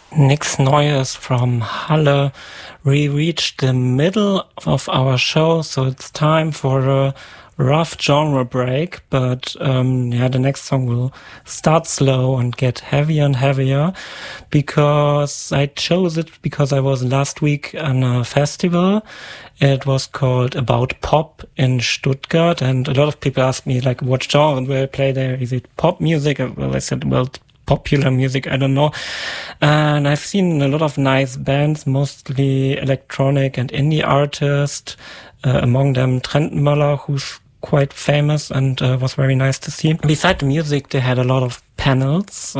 Nix Neues from Halle. We reached the middle of our show, so it's time for a rough genre break. But the next song will start slow and get heavier and heavier, because I chose it because I was last week on a festival. It was called About Pop in Stuttgart, and a lot of people ask me, like, what genre will I play there? Is it pop music? Well, I said, well, popular music, I don't know. And I've seen a lot of nice bands, mostly electronic and indie artists, among them Trent Möller, who's quite famous and was very nice to see. Beside the music, they had a lot of panels.